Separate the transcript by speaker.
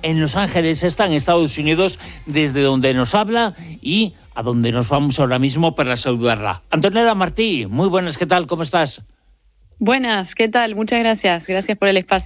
Speaker 1: en Los Ángeles, está en Estados Unidos, desde donde nos habla y a donde nos vamos ahora mismo para saludarla. Antonella Martí, muy buenas, ¿qué tal? ¿Cómo estás?
Speaker 2: Buenas, ¿qué tal? Muchas gracias. Gracias por el espacio.